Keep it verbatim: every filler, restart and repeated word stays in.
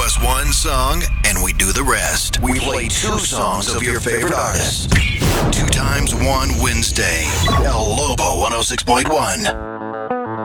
us one song, and we do the rest. We play two songs of your favorite artist. Two times one Wednesday. El Lobo one oh six point one.